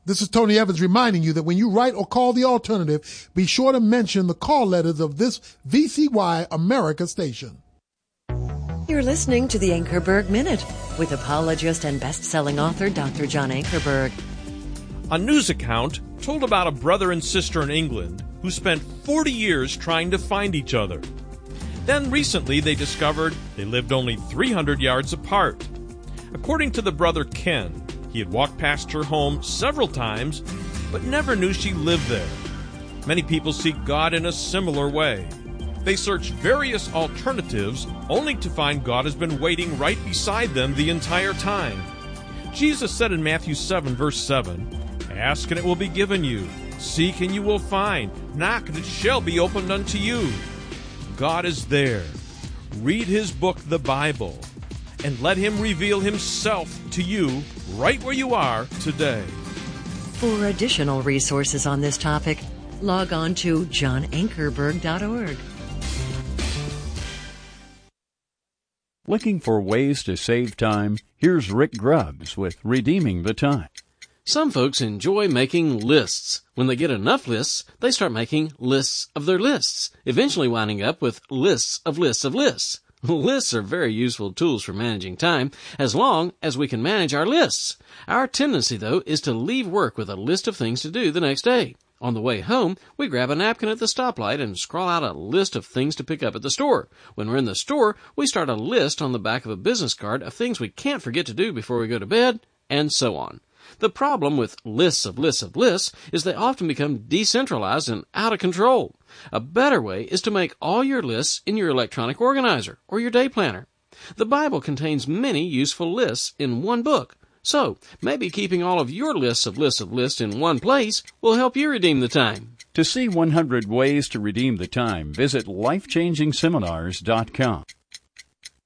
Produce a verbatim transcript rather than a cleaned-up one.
This is Tony Evans reminding you that when you write or call the alternative, be sure to mention the call letters of this V C Y America station. You're listening to the Ankerberg Minute with apologist and best-selling author Doctor John Ankerberg. A news account told about a brother and sister in England who spent forty years trying to find each other. Then recently they discovered they lived only three hundred yards apart. According to the brother Ken, he had walked past her home several times, but never knew she lived there. Many people seek God in a similar way. They search various alternatives only to find God has been waiting right beside them the entire time. Jesus said in Matthew seven, verse seven, "Ask and it will be given you. Seek and you will find. Knock and it shall be opened unto you." God is there. Read His book, the Bible, and let Him reveal Himself to you right where you are today. For additional resources on this topic, log on to john ankerberg dot org. Looking for ways to save time? Here's Rick Grubbs with Redeeming the Time. Some folks enjoy making lists. When they get enough lists, they start making lists of their lists, eventually winding up with lists of lists of lists. Lists are very useful tools for managing time, as long as we can manage our lists. Our tendency, though, is to leave work with a list of things to do the next day. On the way home, we grab a napkin at the stoplight and scrawl out a list of things to pick up at the store. When we're in the store, we start a list on the back of a business card of things we can't forget to do before we go to bed, and so on. The problem with lists of lists of lists is they often become decentralized and out of control. A better way is to make all your lists in your electronic organizer or your day planner. The Bible contains many useful lists in one book, so maybe keeping all of your lists of lists of lists in one place will help you redeem the time. To see one hundred ways to redeem the time, visit life changing seminars dot com.